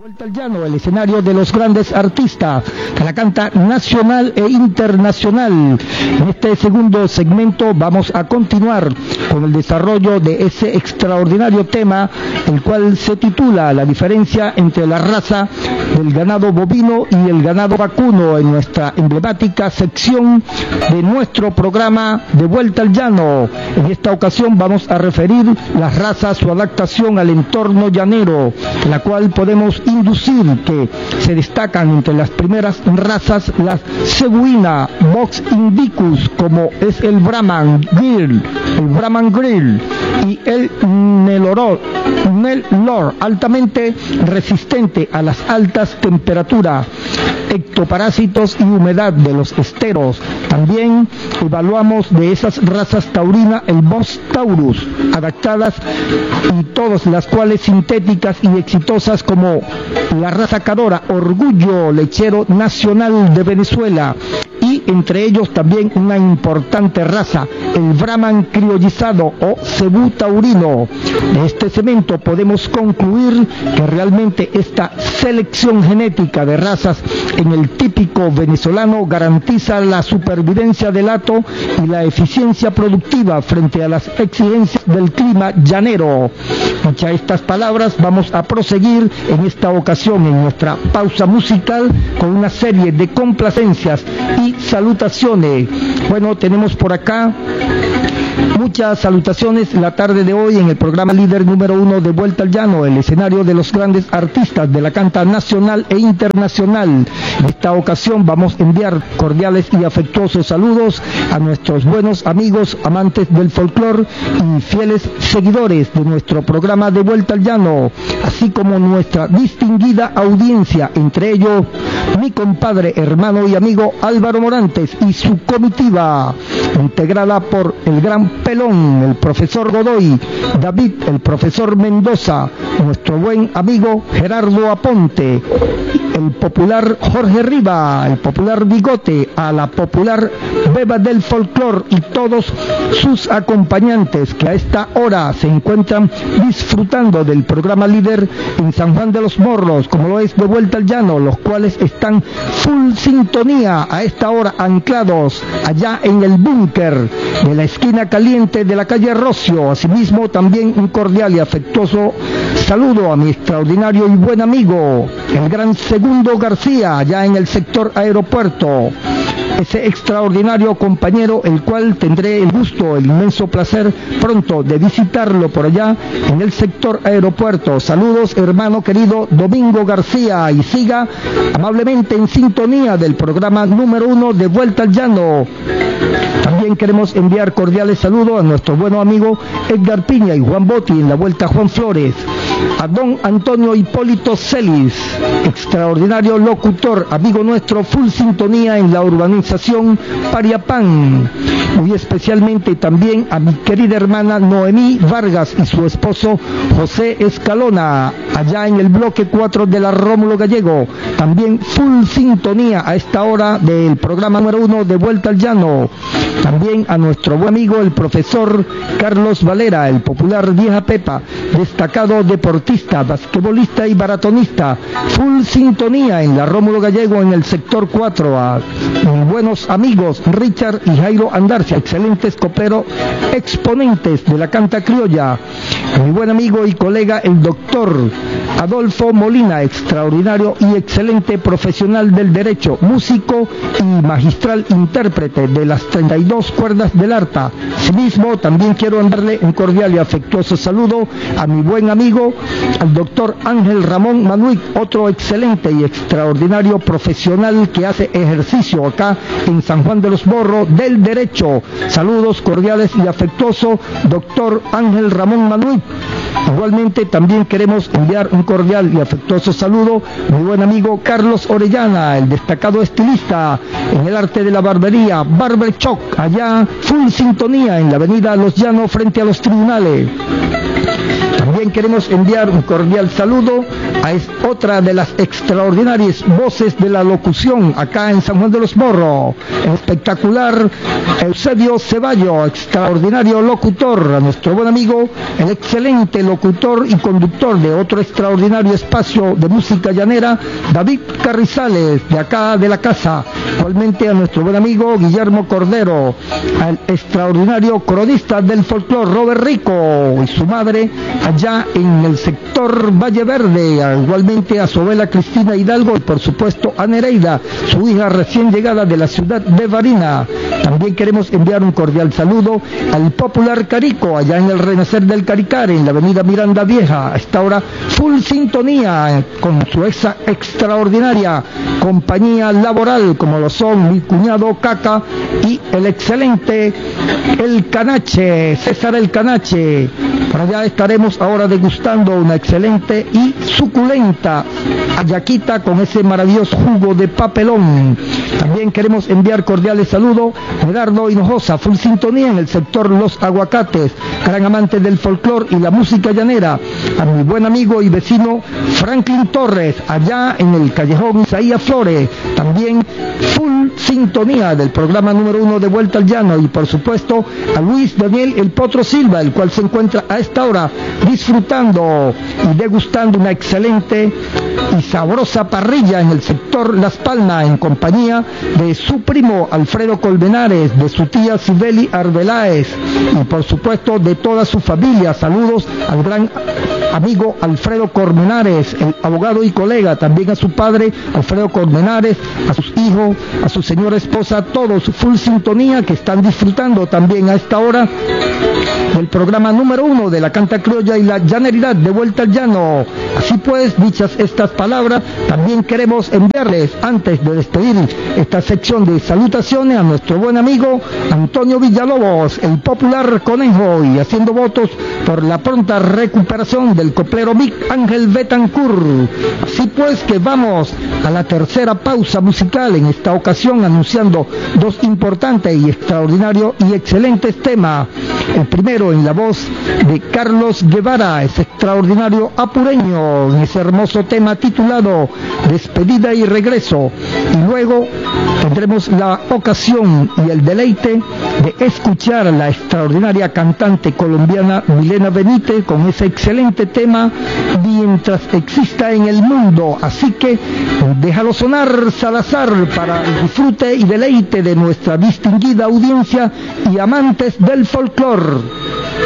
Vuelta al Llano, el escenario de los grandes artistas de la canta nacional e internacional. En este segundo segmento vamos a continuar con el desarrollo de ese extraordinario tema, el cual se titula La diferencia entre la raza del ganado bovino y el ganado vacuno, en nuestra emblemática sección de nuestro programa de Vuelta al Llano. En esta ocasión vamos a referir las razas, su adaptación al entorno llanero, la cual podemos inducir que se destacan entre las primeras razas la cebuina, Bos indicus, como es el Brahman Grill, y el Nelor, altamente resistente a las altas temperaturas, ectoparásitos y humedad de los esteros. También evaluamos de esas razas taurinas el Bos taurus, adaptadas y todas las cuales sintéticas y exitosas, como la raza Cadora, orgullo lechero nacional de Venezuela, y entre ellos también una importante raza, el Brahman criollizado o cebú taurino. De este segmento podemos concluir que realmente esta selección genética de razas en el típico venezolano garantiza la supervivencia del hato y la eficiencia productiva frente a las exigencias del clima llanero. Hechas estas palabras, vamos a proseguir en esta ocasión en nuestra pausa musical con una serie de complacencias y salutaciones. Bueno, tenemos por acá muchas salutaciones la tarde de hoy en el programa líder número 1 de Vuelta al Llano, el escenario de los grandes artistas de la canta nacional e internacional. En esta ocasión vamos a enviar cordiales y afectuosos saludos a nuestros buenos amigos amantes del folclore y fieles seguidores de nuestro programa de Vuelta al Llano, así como nuestra distinguida audiencia, entre ellos mi compadre, hermano y amigo Álvaro Morantes y su comitiva, integrada por el gran Pelón, el profesor Godoy, David, el profesor Mendoza, nuestro buen amigo Gerardo Aponte, el popular Jorge Riva, el popular Bigote, a la popular Beba del Folclor y todos sus acompañantes que a esta hora se encuentran disfrutando del programa líder en San Juan de los Morros, como lo es de Vuelta al Llano, los cuales están full sintonía a esta hora, anclados allá en el búnker de la esquina caliente de la calle Rocio. Asimismo, también un cordial y afectuoso saludo a mi extraordinario y buen amigo, el gran Segundo García, allá en el sector aeropuerto. Ese extraordinario compañero, el cual tendré el gusto, el inmenso placer pronto de visitarlo por allá en el sector aeropuerto. Saludos, hermano querido Domingo García, y siga amablemente en sintonía del programa número 1 de Vuelta al Llano. También queremos enviar cordiales saludos a nuestro buen amigo Edgar Piña y Juan Botti en la Vuelta Juan Flores, a don Antonio Hipólito Celis, extraordinario locutor, amigo nuestro, full sintonía en la urbanización Pariapán, muy especialmente también a mi querida hermana Noemí Vargas y su esposo José Escalona, allá en el bloque 4 de la Rómulo Gallego, también full sintonía a esta hora del programa número 1 de Vuelta al Llano. También a nuestro buen amigo el profesor Carlos Valera, el popular Vieja Pepa, destacado deportista, basquetbolista y maratonista, full sintonía en la Rómulo Gallego en el sector 4, a mis buenos amigos Richard y Jairo Andarcia, excelentes coperos, exponentes de la canta criolla, a mi buen amigo y colega el doctor Adolfo Molina, extraordinario y excelente profesional del derecho, músico y magistral intérprete de las 32 cuerdas del arpa. Asimismo, también quiero enviarle un cordial y afectuoso saludo a mi buen amigo, al doctor Ángel Ramón Manuic, otro excelente y extraordinario profesional que hace ejercicio acá en San Juan de los Morros del derecho. Saludos cordiales y afectuosos, doctor Ángel Ramón Manuic. Igualmente también queremos enviar un cordial y afectuoso saludo a mi buen amigo Carlos Orellana, el destacado estilista en el arte de la barbería, Barber Shop, allá full sintonía en la avenida Los Llanos frente a los tribunales. También queremos enviar un cordial saludo Es otra de las extraordinarias voces de la locución acá en San Juan de los Morros. El espectacular Eusebio Ceballo, extraordinario locutor. A nuestro buen amigo, el excelente locutor y conductor de otro extraordinario espacio de música llanera, David Carrizales, de acá de la casa. Igualmente a nuestro buen amigo Guillermo Cordero, al extraordinario cronista del folclore Robert Rico y su madre allá en el sector Valle Verde. Igualmente a su abuela Cristina Hidalgo y por supuesto a Nereida, su hija recién llegada de la ciudad de Barinas. También queremos enviar un cordial saludo al popular Carico, allá en el Renacer del Caricare, en la avenida Miranda Vieja. A esta hora, full sintonía con su extraordinaria compañía laboral, como lo son mi cuñado Caca y el excelente El Canache, César El Canache. Por allá estaremos ahora degustando una excelente y suculenta hallaquita con ese maravilloso jugo de papelón. También queremos enviar cordiales saludos a Gerardo Hinojosa, full sintonía en el sector Los Aguacates, gran amante del folclore y la música llanera. A mi buen amigo y vecino Franklin Torres, allá en el callejón Isaías Flores, también full sintonía del programa número 1 de Vuelta al Llano. Y por supuesto a Luis Daniel El Potro Silva, el cual se encuentra a esta hora disfrutando y degustando una excelente y sabrosa parrilla en el sector Las Palmas, en compañía de su primo Alfredo Colmenares, de su tía Sibeli Arbeláez y por supuesto de toda su familia. Saludos al gran amigo Alfredo Colmenares, el abogado y colega, también a su padre Alfredo Colmenares, a sus hijos, a su señora esposa, todos full sintonía que están disfrutando también a esta hora del programa número 1 de la canta criolla y la llaneridad de Vuelta al Llano. Así pues, dichas estas palabras, también queremos enviarles, antes de despedir esta sección de salutaciones, a nuestro buen amigo Antonio Villalobos, el popular conejo, y haciendo votos por la pronta recuperación del coplero Mick Ángel Betancourt. Así pues que vamos a la tercera pausa musical, en esta ocasión anunciando dos importantes y extraordinarios y excelentes temas. El primero en la voz de Carlos Guevara, ese extraordinario apureño, en ese hermoso tema titulado Despedida y Regreso. Y luego tendremos la ocasión y el deleite de escuchar a la extraordinaria cantante colombiana Milena Benítez con ese excelente tema Mientras exista en el mundo. Así que déjalo sonar, Salazar, para el disfrute y deleite de nuestra distinguida audiencia y amantes del folclore.